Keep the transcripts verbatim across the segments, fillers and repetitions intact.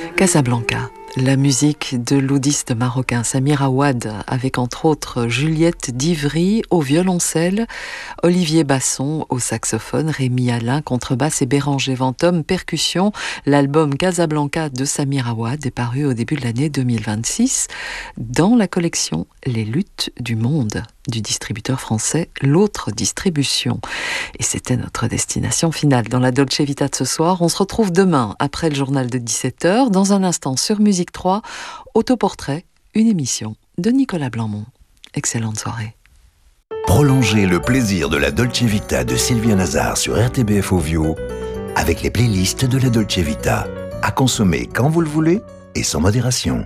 Casablanca, la musique de l'oudiste marocain Samir Awad, avec entre autres Juliette Divry au violoncelle, Olivier Basson au saxophone, Rémi Alain contrebasse et Béranger Vanthomme percussion. L'album Casablanca de Samir Awad est paru au début de l'année deux mille vingt-six dans la collection Les Luttes du Monde du distributeur français L'Autre Distribution. Et c'était notre destination finale dans la Dolce Vita de ce soir. On se retrouve demain après le journal de dix-sept heures. Dans un instant sur Musique trois, Autoportrait, une émission de Nicolas Blanmont. Excellente soirée. Prolongez le plaisir de la Dolce Vita de Sylvia Nazar sur R T B F Ovio avec les playlists de la Dolce Vita. À consommer quand vous le voulez et sans modération.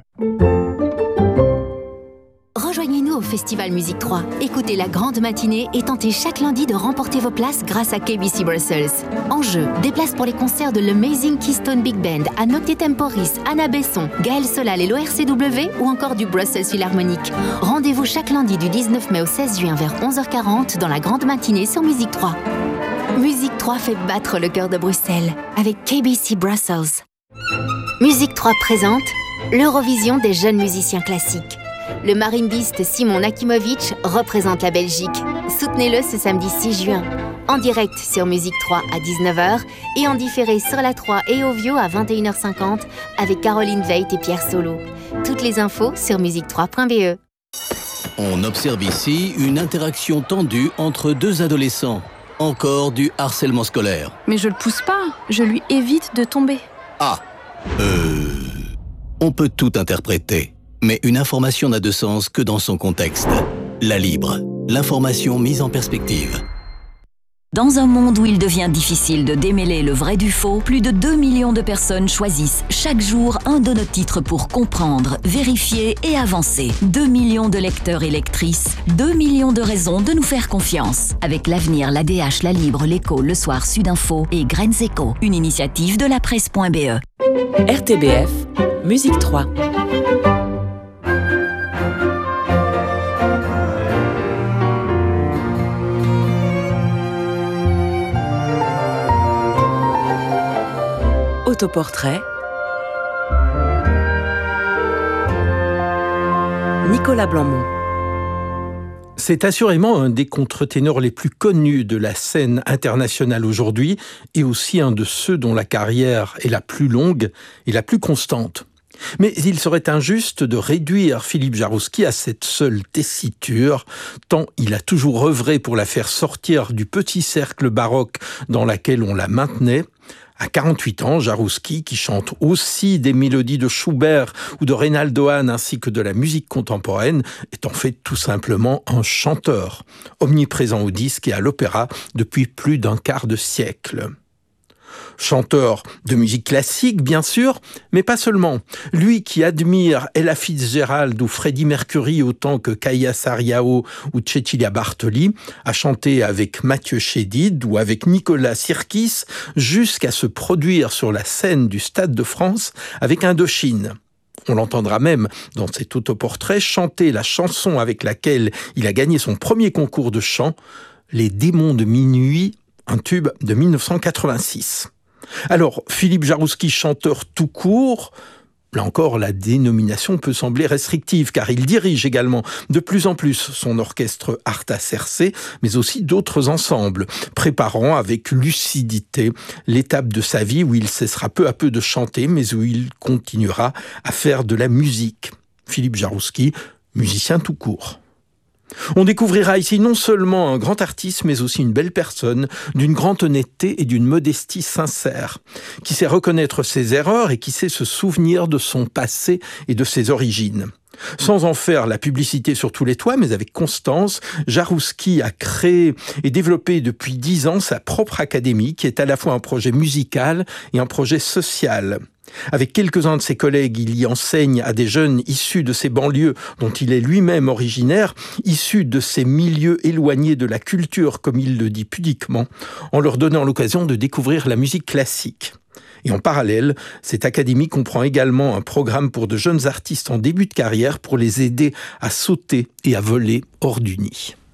Rejoignez-nous au Festival Musique trois. Écoutez la grande matinée et tentez chaque lundi de remporter vos places grâce à K B C Brussels. En jeu, des places pour les concerts de l'Amazing Keystone Big Band, à Nocte Temporis, Anna Besson, Gaël Solal et l'O R C W ou encore du Brussels Philharmonic. Rendez-vous chaque lundi du dix-neuf mai au seize juin vers onze heures quarante dans la grande matinée sur Musique trois. Musique trois fait battre le cœur de Bruxelles avec K B C Brussels. Musique trois présente l'Eurovision des jeunes musiciens classiques. Le marimbiste Simon Nakimovic représente la Belgique. Soutenez-le ce samedi six juin. En direct sur Musique trois à dix-neuf heures et en différé sur la trois et Ovio à vingt et une heures cinquante avec Caroline Veit et Pierre Solo. Toutes les infos sur musique trois point b e. On observe ici une interaction tendue entre deux adolescents. Encore du harcèlement scolaire. Mais je le pousse pas, je lui évite de tomber. Ah, euh... On peut tout interpréter. Mais une information n'a de sens que dans son contexte. La Libre, l'information mise en perspective. Dans un monde où il devient difficile de démêler le vrai du faux, plus de deux millions de personnes choisissent chaque jour un de nos titres pour comprendre, vérifier et avancer. deux millions de lecteurs et lectrices, deux millions de raisons de nous faire confiance. Avec l'Avenir, l'A D H, La Libre, L'Écho, Le Soir, Sudinfo et Graines Éco, une initiative de la presse point b e. R T B F, Musique trois. Autoportrait, Nicolas Blanmont. C'est assurément un des contre-ténors les plus connus de la scène internationale aujourd'hui et aussi un de ceux dont la carrière est la plus longue et la plus constante. Mais il serait injuste de réduire Philippe Jaroussky à cette seule tessiture, tant il a toujours œuvré pour la faire sortir du petit cercle baroque dans lequel on la maintenait. À quarante-huit ans, Jaroussky, qui chante aussi des mélodies de Schubert ou de Reynaldo Hahn ainsi que de la musique contemporaine, est en fait tout simplement un chanteur, omniprésent au disque et à l'opéra depuis plus d'un quart de siècle. Chanteur de musique classique, bien sûr, mais pas seulement. Lui qui admire Ella Fitzgerald ou Freddie Mercury autant que Kaya Sariao ou Cecilia Bartoli, a chanté avec Mathieu Chédid ou avec Nicolas Sirkis jusqu'à se produire sur la scène du Stade de France avec Indochine. On l'entendra même, dans cet autoportrait, chanter la chanson avec laquelle il a gagné son premier concours de chant, Les Démons de Minuit, un tube de dix-neuf cent quatre-vingt-six. Alors, Philippe Jaroussky, chanteur tout court, là encore, la dénomination peut sembler restrictive, car il dirige également de plus en plus son orchestre Arta Circe, mais aussi d'autres ensembles, préparant avec lucidité l'étape de sa vie où il cessera peu à peu de chanter, mais où il continuera à faire de la musique. Philippe Jaroussky, musicien tout court. On découvrira ici non seulement un grand artiste, mais aussi une belle personne, d'une grande honnêteté et d'une modestie sincère, qui sait reconnaître ses erreurs et qui sait se souvenir de son passé et de ses origines. Sans en faire la publicité sur tous les toits, mais avec constance, Jaroussky a créé et développé depuis dix ans sa propre académie, qui est à la fois un projet musical et un projet social. Avec quelques-uns de ses collègues, il y enseigne à des jeunes issus de ces banlieues dont il est lui-même originaire, issus de ces milieux éloignés de la culture, comme il le dit pudiquement, en leur donnant l'occasion de découvrir la musique classique. Et en parallèle, cette académie comprend également un programme pour de jeunes artistes en début de carrière pour les aider à sauter et à voler hors du nid.